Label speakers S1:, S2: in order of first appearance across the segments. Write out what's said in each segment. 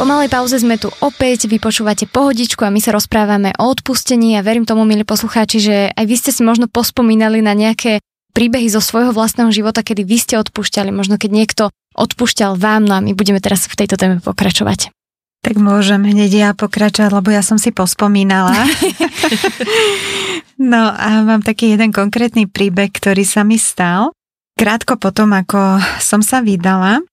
S1: Po malej pauze sme tu opäť, vy počúvate Pohodičku a my sa rozprávame o odpustení a verím tomu, milí poslucháči, že aj vy ste si možno pospomínali na nejaké príbehy zo svojho vlastného života, kedy vy ste odpúšťali, možno keď niekto odpúšťal vám, no a my budeme teraz v tejto téme pokračovať.
S2: Tak môžem hneď ja pokračovať, lebo ja som si pospomínala. No a mám taký jeden konkrétny príbeh, ktorý sa mi stal. Krátko potom, ako som sa vydala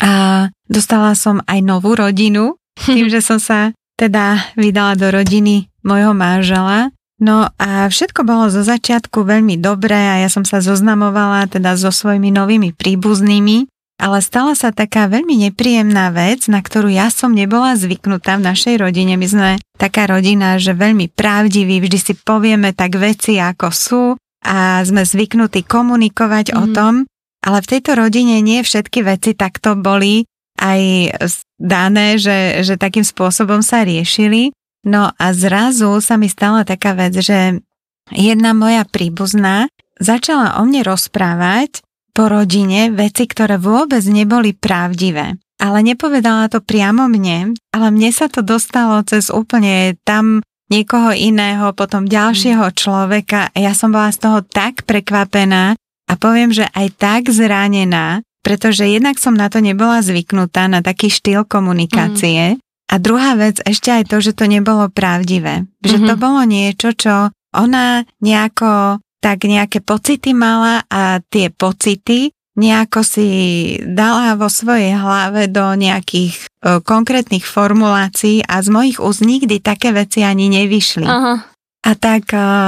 S2: a dostala som aj novú rodinu, tým, že som sa teda vydala do rodiny mojho manžela. No a všetko bolo zo začiatku veľmi dobré a ja som sa zoznamovala teda so svojimi novými príbuznými, ale stala sa taká veľmi nepríjemná vec, na ktorú ja som nebola zvyknutá v našej rodine. My sme taká rodina, že veľmi pravdiví, vždy si povieme tak veci, ako sú a sme zvyknutí komunikovať o tom, ale v tejto rodine nie všetky veci takto boli aj dané, že takým spôsobom sa riešili. No a zrazu sa mi stala taká vec, že jedna moja príbuzná začala o mne rozprávať po rodine veci, ktoré vôbec neboli pravdivé. Ale nepovedala to priamo mne, ale mne sa to dostalo cez úplne tam niekoho iného, potom ďalšieho človeka a ja som bola z toho tak prekvapená a poviem, že aj tak zranená, pretože jednak som na to nebola zvyknutá, na taký štýl komunikácie. A druhá vec ešte aj to, že to nebolo pravdivé. Že to bolo niečo, čo ona nejako tak nejaké pocity mala a tie pocity nejako si dala vo svojej hlave do nejakých konkrétnych formulácií a z mojich úst nikdy také veci ani nevyšli. Aha. A tak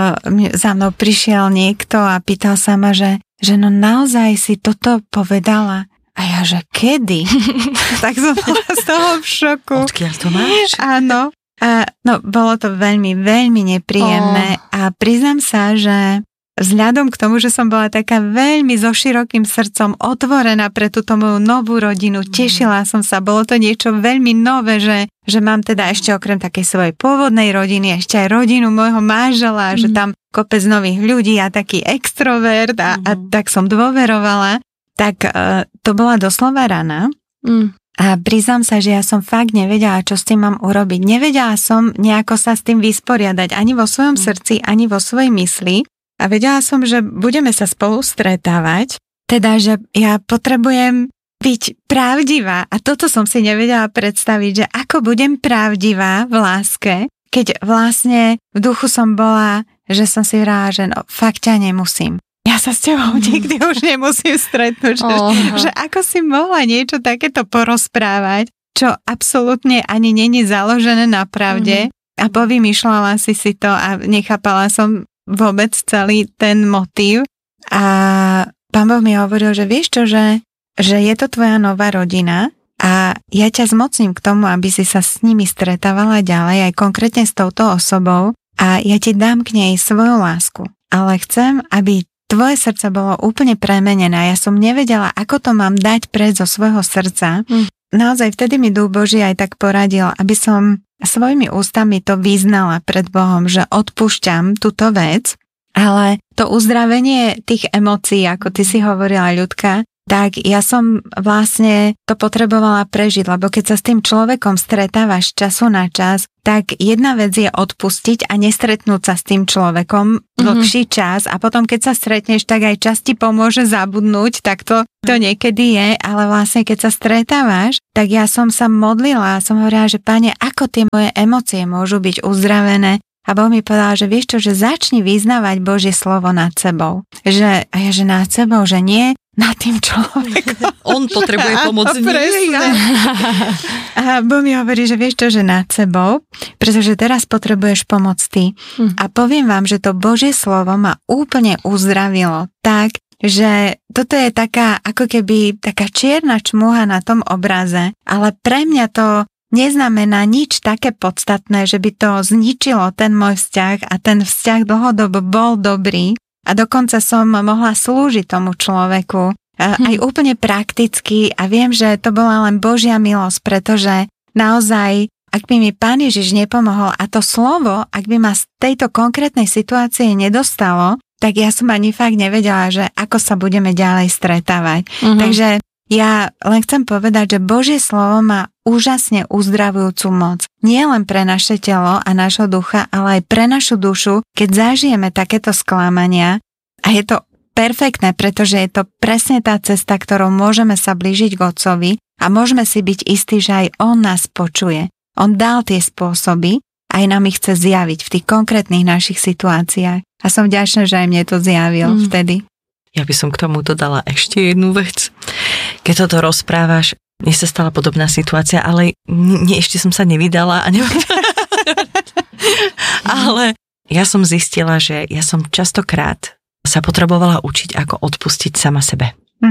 S2: za mnou prišiel niekto a pýtal sa ma, že no naozaj si toto povedala. A ja, že kedy? Tak som bola z toho v šoku.
S3: Odkiaľ to máš?
S2: Áno. No, bolo to veľmi, veľmi nepríjemné a priznám sa, že vzhľadom k tomu, že som bola taká veľmi so širokým srdcom otvorená pre túto moju novú rodinu, tešila som sa, bolo to niečo veľmi nové, že mám teda ešte okrem takej svojej pôvodnej rodiny, ešte aj rodinu môjho manžela, že tam kopec nových ľudí a taký extrovert a tak som dôverovala, tak to bola doslova rana. A priznám sa, že ja som fakt nevedela, čo s tým mám urobiť. Nevedela som nejako sa s tým vysporiadať ani vo svojom srdci, ani vo svojej mysli. A vedela som, že budeme sa spolu stretávať, teda, že ja potrebujem byť pravdivá. A toto som si nevedela predstaviť, že ako budem pravdivá v láske, keď vlastne v duchu som bola, že som si vrala, že no, fakt ťa nemusím. Ja sa s tebou nikdy už nemusím stretnúť, že ako si mohla niečo takéto porozprávať, čo absolútne ani není založené na pravde a povymýšľala si to a nechápala som vôbec celý ten motív. A Pán Boh mi hovoril, že vieš čo, že je to tvoja nová rodina a ja ťa zmocním k tomu, aby si sa s nimi stretávala ďalej, aj konkrétne s touto osobou a ja ti dám k nej svoju lásku. Ale chcem, aby tvoje srdce bolo úplne premenené. Ja som nevedela, ako to mám dať preč zo svojho srdca. Naozaj vtedy mi Duch Boží aj tak poradil, aby som svojimi ústami to vyznala pred Bohom, že odpúšťam túto vec, ale to uzdravenie tých emócií, ako ty si hovorila, Ľudka, tak ja som vlastne to potrebovala prežiť, lebo keď sa s tým človekom stretávaš času na čas, tak jedna vec je odpustiť a nestretnúť sa s tým človekom dlhší čas a potom keď sa stretneš, tak aj čas ti pomôže zabudnúť, tak to niekedy je, ale vlastne keď sa stretávaš, tak ja som sa modlila a som hovorila, že Pane, ako tie moje emócie môžu byť uzdravené? A Boh mi povedal, že vieš čo, že začni vyznávať Božie slovo nad sebou. Že nad sebou, že nie nad tým človekom.
S3: On potrebuje pomoc.
S2: A Boh mi hovorí, že vieš čo, že nad sebou, pretože teraz potrebuješ pomoc ty. A poviem vám, že to Božie slovo ma úplne uzdravilo tak, že toto je taká, ako keby taká čierna čmuha na tom obraze, ale pre mňa to neznamená nič také podstatné, že by to zničilo ten môj vzťah a ten vzťah dlhodobo bol dobrý a dokonca som mohla slúžiť tomu človeku aj úplne prakticky a viem, že to bola len Božia milosť, pretože naozaj, ak by mi Pán Ježiš nepomohol a to slovo, ak by ma z tejto konkrétnej situácie nedostalo, tak ja som ani fakt nevedela, že ako sa budeme ďalej stretávať. Takže Ja len chcem povedať, že Božie slovo má úžasne uzdravujúcu moc. Nie len pre naše telo a nášho ducha, ale aj pre našu dušu, keď zažijeme takéto sklamania. A je to perfektné, pretože je to presne tá cesta, ktorou môžeme sa blížiť k Otcovi a môžeme si byť istí, že aj On nás počuje. On dal tie spôsoby, aj nám ich chce zjaviť v tých konkrétnych našich situáciách. A som vďačná, že aj mne to zjavil vtedy.
S3: Ja by som k tomu dodala ešte jednu vec. Keď toto rozprávaš, mne sa stala podobná situácia, ale ešte som sa nevydala. Ale ja som zistila, že ja som častokrát sa potrebovala učiť, ako odpustiť sama sebe.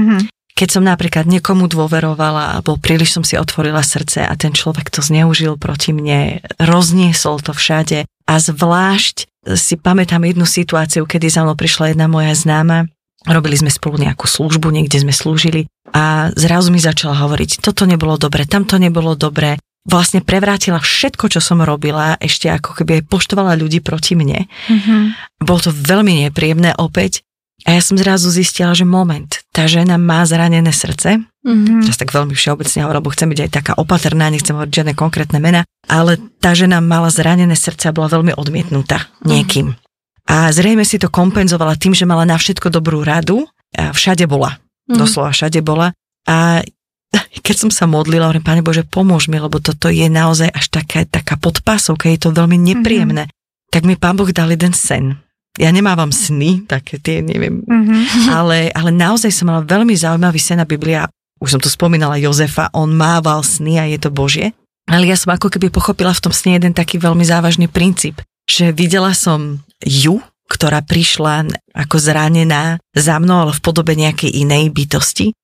S3: Keď som napríklad niekomu dôverovala, alebo príliš som si otvorila srdce a ten človek to zneužil proti mne, rozniesol to všade. A zvlášť si pamätám jednu situáciu, kedy za mnou prišla jedna moja známa. Robili sme spolu nejakú službu, niekde sme slúžili a zrazu mi začala hovoriť, toto nebolo dobre, tamto nebolo dobre. Vlastne prevrátila všetko, čo som robila, ešte ako keby aj poštovala ľudí proti mne. Bolo to veľmi nepríjemné opäť. A ja som zrazu zistila, že moment, tá žena má zranené srdce. Teraz tak veľmi všeobecne hovorím, lebo chcem byť aj taká opatrná, nechcem hovoriť žiadne konkrétne mená, ale tá žena mala zranené srdce a bola veľmi odmietnutá niekým. A zrejme si to kompenzovala tým, že mala na všetko dobrú radu a všade bola. Doslova všade bola. A keď som sa modlila, hovorím, Pane Bože, pomôž mi, lebo toto je naozaj až taká podpásovka, je to veľmi nepríjemné. Tak mi Pán Boh dal jeden sen. Ja nemávam sny, také tie, neviem. Ale naozaj som mala veľmi zaujímavý sen a Biblia, už som tu spomínala Jozefa, on mával sny a je to Božie. Ale ja som ako keby pochopila v tom sne jeden taký veľmi závažný princíp, že videla som ju, ktorá prišla ako zranená za mnou, ale v podobe nejakej inej bytosti.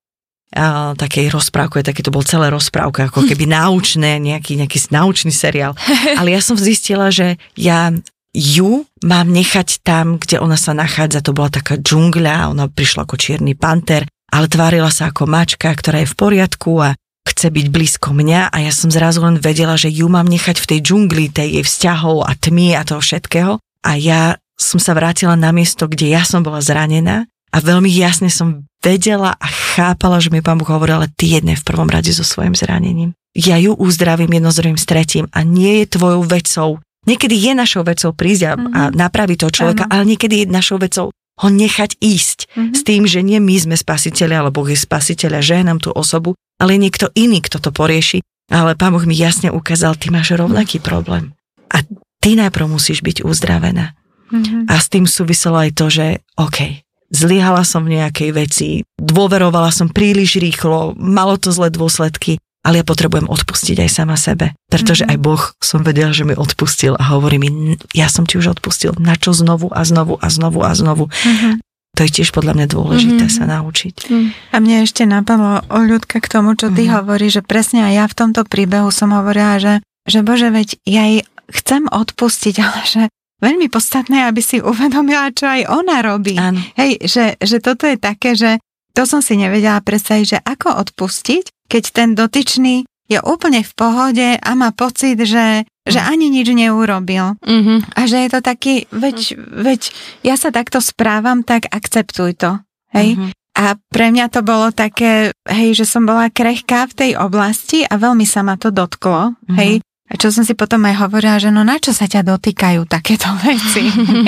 S3: A takej rozprávku, také to bol celé rozprávka, ako keby náučné, nejaký náučný seriál. Ale ja som zistila, že ja ju mám nechať tam, kde ona sa nachádza. To bola taká džungľa, ona prišla ako čierny panter, ale tvárila sa ako mačka, ktorá je v poriadku a chce byť blízko mňa a ja som zrazu len vedela, že ju mám nechať v tej džungli, tej jej vzťahov a tmy a toho všetkého. A ja som sa vrátila na miesto, kde ja som bola zranená a veľmi jasne som vedela a chápala, že mi Pán Boh hovoril, ale ty jedne v prvom rade so svojím zranením. Ja ju uzdravím jedno s druhým, s tretím a nie je tvojou vecou. Niekedy je našou vecou prísť a napraviť toho človeka, ale niekedy je našou vecou ho nechať ísť s tým, že nie my sme spasiteľi, ale Boh je spasiteľ a žehnám tú osobu, ale niekto iný, kto to porieši. Ale Pán Boh mi jasne ukázal, ty máš rovnaký problém. A ty najprv musíš byť uzdravená. A s tým súviselo aj to, že zlyhala som v nejakej veci, dôverovala som príliš rýchlo, malo to zlé dôsledky, ale ja potrebujem odpustiť aj sama sebe. Pretože aj Boh som vedela, že mi odpustil a hovorí mi, ja som ti už odpustil, na čo znovu a znovu a znovu a znovu. To je tiež podľa mňa dôležité sa naučiť.
S2: A mne ešte napadlo, Ľudka, k tomu, čo ty hovoríš, že presne aj ja v tomto príbehu som hovorila, že Bože, veď ja jej chcem odpustiť, ale že veľmi podstatné, aby si uvedomila, čo aj ona robí.
S3: Áno.
S2: Hej, že toto je také, že to som si nevedela predstaviť, že ako odpustiť, keď ten dotyčný je úplne v pohode a má pocit, že ani nič neurobil. A že je to taký, veď ja sa takto správam, tak akceptuj to. Hej? A pre mňa to bolo také, že som bola krehká v tej oblasti a veľmi sa ma to dotklo. Hej? A čo som si potom aj hovorila, že no na čo sa ťa dotýkajú takéto veci?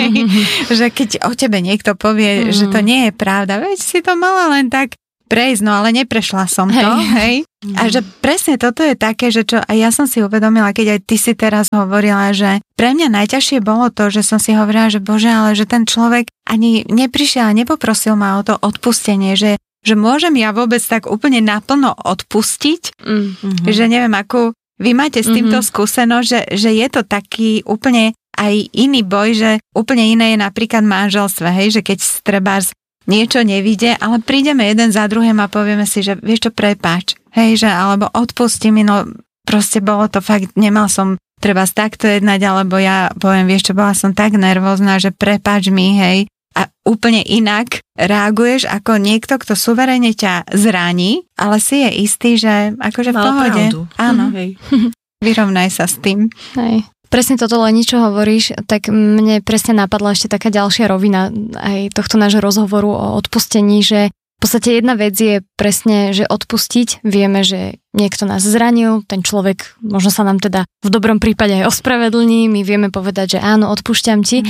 S2: Že keď o tebe niekto povie, že to nie je pravda, veď si to mala len tak prejsť, no ale neprešla som to, hej? A že presne toto je také, že čo aj ja som si uvedomila, keď aj ty si teraz hovorila, že pre mňa najťažšie bolo to, že som si hovorila, že Bože, ale že ten človek ani neprišiel a nepoprosil ma o to odpustenie, že môžem ja vôbec tak úplne naplno odpustiť, že neviem, akú vy máte s týmto skúsenosť, že je to taký úplne aj iný boj, že úplne iné je napríklad manželstve, hej, že keď trebárs niečo nevidie, ale prídeme jeden za druhým a povieme si, že vieš čo, prepáč, hej, že alebo odpusti mi, no proste bolo to fakt, nemal som trebárs takto jednať, alebo ja poviem, vieš čo, bola som tak nervózna, že prepáč mi, hej, a úplne inak reaguješ ako niekto, kto suverene ťa zraní, ale si je istý, že akože v pohode.
S3: Pravdu.
S2: Áno. Vyrovnaj sa s tým.
S1: Hej. Presne toto len niečo hovoríš, tak mne presne napadla ešte taká ďalšia rovina aj tohto nášho rozhovoru o odpustení, že podstate jedna vec je presne, že odpustiť. Vieme, že niekto nás zranil, ten človek možno sa nám teda v dobrom prípade aj ospravedlní, my vieme povedať, že áno, odpúšťam ti.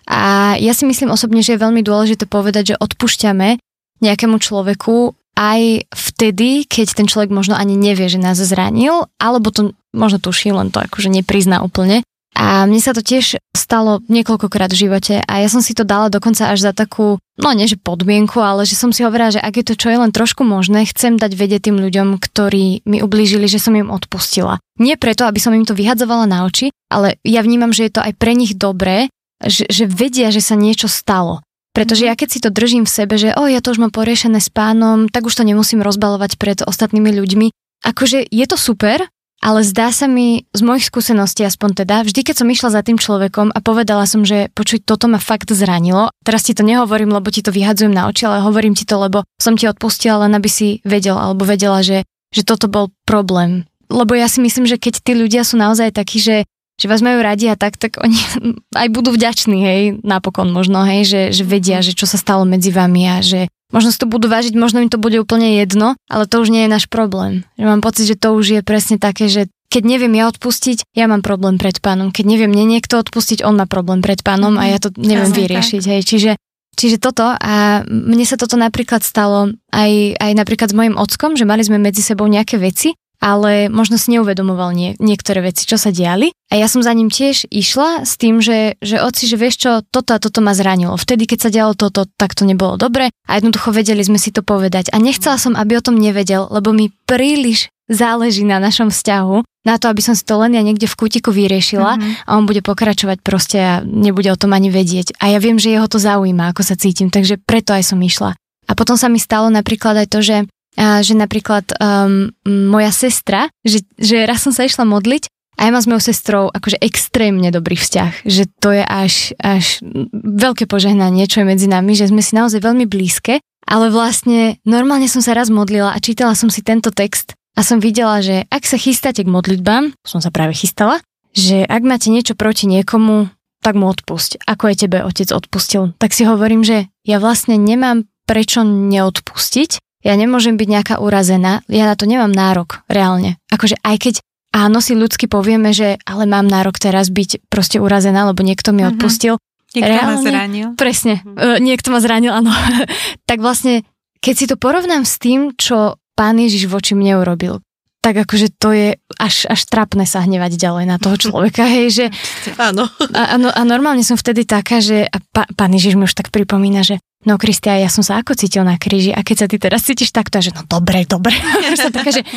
S1: A ja si myslím osobne, že je veľmi dôležité povedať, že odpúšťame nejakému človeku aj vtedy, keď ten človek možno ani nevie, že nás zranil, alebo to možno tuší, len to akože neprizná úplne. A mne sa to tiež stalo niekoľkokrát v živote a ja som si to dala dokonca až za takú, no nie že podmienku, ale že som si hovorila, že ak je to čo je len trošku možné, chcem dať vedieť tým ľuďom, ktorí mi ublížili, že som im odpustila. Nie preto, aby som im to vyhadzovala na oči, ale ja vnímam, že je to aj pre nich dobré, že vedia, že sa niečo stalo. Pretože ja keď si to držím v sebe, že ja to už mám poriešené s pánom, tak už to nemusím rozbalovať pred ostatnými ľuďmi. Akože je to super, ale zdá sa mi z mojich skúseností aspoň teda, vždy keď som išla za tým človekom a povedala som, že počuť, toto ma fakt zranilo, teraz ti to nehovorím, lebo ti to vyhadzujem na oči, ale hovorím ti to, lebo som ti odpustila, len aby si vedel alebo vedela, že toto bol problém. Lebo ja si myslím, že keď tí ľudia sú naozaj takí, že vás majú radi a tak oni aj budú vďační, hej, napokon možno, hej, že vedia, že čo sa stalo medzi vami a že možno si to budú vážiť, možno im to bude úplne jedno, ale to už nie je náš problém. Že mám pocit, že to už je presne také, že keď neviem ja odpustiť, ja mám problém pred pánom. Keď neviem mne niekto odpustiť, on má problém pred pánom a ja to neviem vyriešiť. Hej. Čiže toto a mne sa toto napríklad stalo aj napríklad s mojím ockom, že mali sme medzi sebou nejaké veci, ale možno si neuvedomoval niektoré veci, čo sa diali. A ja som za ním tiež išla s tým, že oci, že vieš čo, toto a toto ma zranilo. Vtedy, keď sa dialo toto, tak to nebolo dobre a jednoducho vedeli sme si to povedať. A nechcela som, aby o tom nevedel, lebo mi príliš záleží na našom vzťahu, na to, aby som si to len ja niekde v kútiku vyriešila a on bude pokračovať proste a nebude o tom ani vedieť. A ja viem, že jeho to zaujíma, ako sa cítim, takže preto aj som išla. A potom sa mi stalo napríklad aj to, že napríklad moja sestra, že raz som sa išla modliť a ja mám s mojou sestrou akože extrémne dobrý vzťah, že to je až veľké požehnanie, čo je medzi nami, že sme si naozaj veľmi blízke, ale vlastne normálne som sa raz modlila a čítala som si tento text a som videla, že ak sa chystáte k modlitbám, som sa práve chystala, že ak máte niečo proti niekomu, tak mu odpusť. Ako je tebe otec odpustil? Tak si hovorím, že ja vlastne nemám prečo neodpustiť. Ja nemôžem byť nejaká urazená, ja na to nemám nárok, reálne. Akože aj keď áno, si ľudsky povieme, že ale mám nárok teraz byť proste urazená, lebo niekto mi odpustil.
S2: Niekto ma zranil.
S1: Presne, niekto ma zranil, áno. Tak vlastne, keď si to porovnám s tým, čo Pán Ježiš voči mne urobil, tak akože to je až trápne sa hnevať ďalej na toho človeka, hej, že...
S3: Áno.
S1: A normálne som vtedy taká, že Pán Ježiš mi už tak pripomína, že no Kristia, ja som sa ako cítil na kríži a keď sa ty teraz cítiš takto, že no dobre. Som taká, že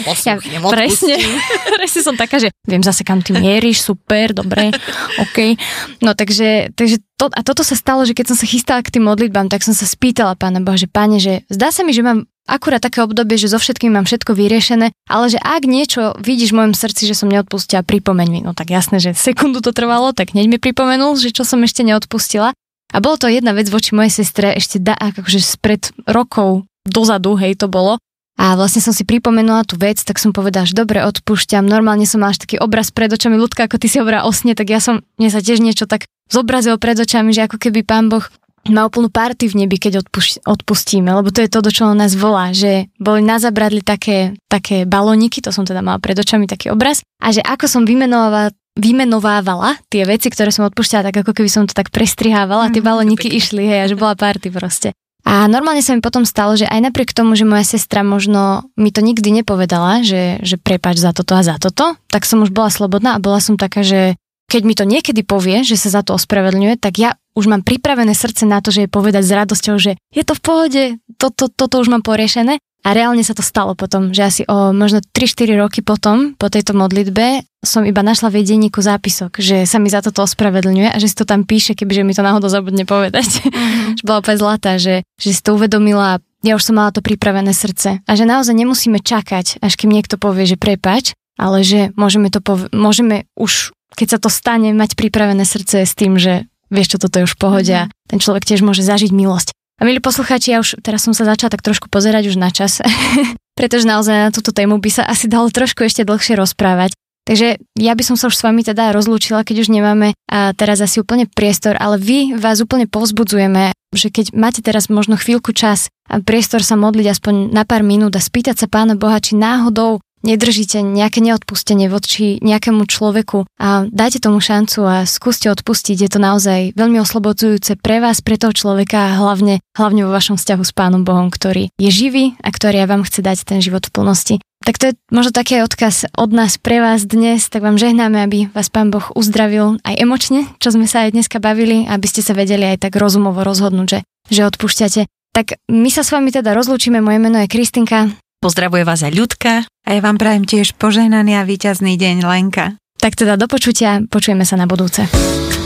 S1: presne som taká, že viem zase kam ty mieríš, super, dobre, okej. No takže a toto sa stalo, že keď som sa chystala k tým modlitbám, tak som sa spýtala Pána Boha, že Pane, že zdá sa mi, že mám akurát také obdobie, že so všetkým mám všetko vyriešené, ale že ak niečo vidíš v mojom srdci, že som neodpustila, pripomeň mi. No tak jasné, že sekundu to trvalo, tak hneď mi pripomenul, že čo som ešte neodpustila. A bolo to jedna vec voči mojej sestre, ešte akože spred rokov dozadu, hej, to bolo. A vlastne som si pripomenula tú vec, tak som povedala, že dobre, odpúšťam. Normálne som mala až taký obraz pred očami, Ľudka, ako ty si hovorila o sne, tak mne sa tiež niečo tak zobrazilo pred očami, že ako keby Pán Boh má úplnú party v nebi, keď odpustíme, lebo to je to, do čoho nás volá, že boli na zabradli také balóniky, to som teda mala pred očami taký obraz, a že ako som vymenovávala tie veci, ktoré som odpúšťala, tak ako keby som to tak prestrihávala, tie balóniky išli, hej, a že bola party proste. A normálne sa mi potom stalo, že aj napriek tomu, že moja sestra možno mi to nikdy nepovedala, že prepáč za toto a za toto, tak som už bola slobodná a bola som taká, že keď mi to niekedy povie, že sa za to ospravedlňuje, tak ja už mám pripravené srdce na to, že jej povedať s radosťou, že je to v pohode, toto už mám poriešené. A reálne sa to stalo potom, že asi o možno 3-4 roky potom, po tejto modlitbe, som iba našla v jej denníku zápisok, že sa mi za toto ospravedlňuje a že si to tam píše, kebyže mi to náhodou zabudne povedať. Že bola úplne zlatá, že si to uvedomila, ja už som mala to pripravené srdce. A že naozaj nemusíme čakať, až kým niekto povie, že prepáč, ale že môžeme už, keď sa to stane, mať pripravené srdce s tým, že vieš čo, toto je už v pohode a ten človek tiež môže zažiť milosť. A milí poslucháči, ja už teraz som sa začala tak trošku pozerať už na čas, pretože naozaj na túto tému by sa asi dalo trošku ešte dlhšie rozprávať. Takže ja by som sa už s vami teda rozlúčila, keď už nemáme teraz asi úplne priestor, ale vás úplne povzbudzujeme, že keď máte teraz možno chvíľku čas priestor sa modliť aspoň na pár minút a spýtať sa Pána Boha, či náhodou nedržíte nejaké neodpustenie voči nejakému človeku a dajte tomu šancu a skúste odpustiť. Je to naozaj veľmi oslobodzujúce pre vás, pre toho človeka a hlavne vo vašom vzťahu s Pánom Bohom, ktorý je živý a ktorý vám chce dať ten život v plnosti. Tak to je možno taký odkaz od nás pre vás dnes, tak vám žehnáme, aby vás Pán Boh uzdravil aj emočne, čo sme sa aj dneska bavili, aby ste sa vedeli aj tak rozumovo rozhodnúť, že odpúšťate. Tak my sa s vami teda rozlúčime, moje meno je Kristinka.
S3: Pozdravuje vás aj Ľudka.
S2: A ja vám prajem tiež požehnaný a víťazný deň, Lenka.
S1: Tak teda do počutia, počujeme sa na budúce.